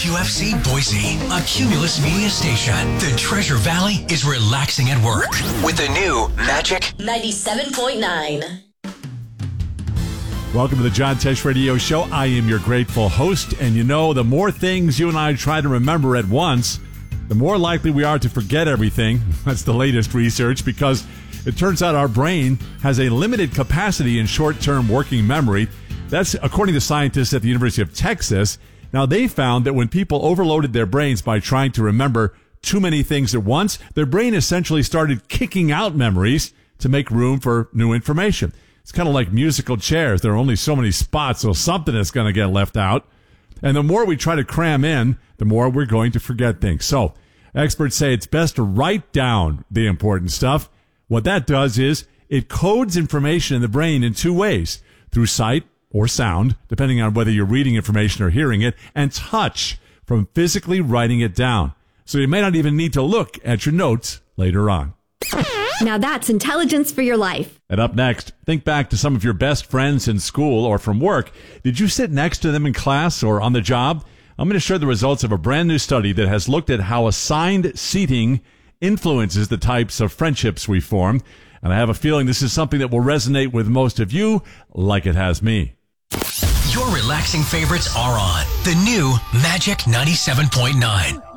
WFC Boise, a Cumulus Media station. The Treasure Valley is relaxing at work with the new Magic 97.9. Welcome to the John Tesh Radio Show. I am your grateful host, and you know, the more things you and I try to remember at once, the more likely we are to forget everything. That's the latest research, because it turns out our brain has a limited capacity in short-term working memory. That's according to scientists at the University of Texas. Now, they found that when people overloaded their brains by trying to remember too many things at once, their brain essentially started kicking out memories to make room for new information. It's kind of like musical chairs. There are only so many spots, so something is going to get left out. And the more we try to cram in, the more we're going to forget things. So experts say it's best to write down the important stuff. What that does is it codes information in the brain in two ways: through sight or sound, depending on whether you're reading information or hearing it, and touch, from physically writing it down. So you may not even need to look at your notes later on. Now that's intelligence for your life. And up next, think back to some of your best friends in school or from work. Did you sit next to them in class or on the job? I'm going to share the results of a brand new study that has looked at how assigned seating influences the types of friendships we form. And I have a feeling this is something that will resonate with most of you, like it has me. Your relaxing favorites are on the new Magic 97.9.